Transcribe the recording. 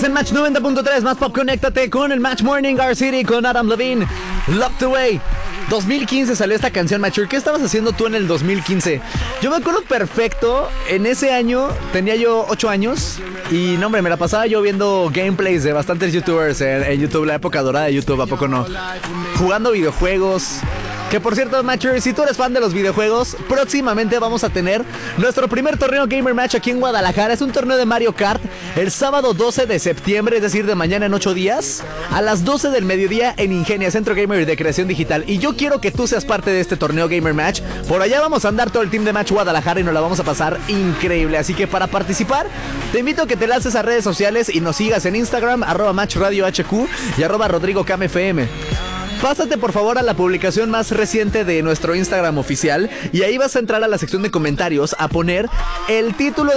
Estás en Match 90.3, más pop, conéctate con el Match Morning Our City con Adam Levine, Locked Away. 2015 salió esta canción, Mature. ¿Qué estabas haciendo tú en el 2015? Yo me acuerdo perfecto, en ese año tenía yo 8 años y no, hombre, me la pasaba yo viendo gameplays de bastantes youtubers en YouTube, la época dorada de YouTube, ¿a poco no? Jugando videojuegos. Que por cierto, Mature, si tú eres fan de los videojuegos, próximamente vamos a tener nuestro primer torneo Gamer Match aquí en Guadalajara. Es un torneo de Mario Kart el sábado 12 de septiembre, es decir, de mañana en 8 días, a las 12 del mediodía en Ingenia, Centro Gamer de Creación Digital. Y yo quiero que tú seas parte de este torneo Gamer Match. Por allá vamos a andar todo el team de Match Guadalajara y nos la vamos a pasar increíble. Así que para participar, te invito a que te lances a redes sociales y nos sigas en Instagram, @MatchRadioHQ y @RodrigoCamFM. Pásate por favor a la publicación más reciente de nuestro Instagram oficial y ahí vas a entrar a la sección de comentarios a poner el título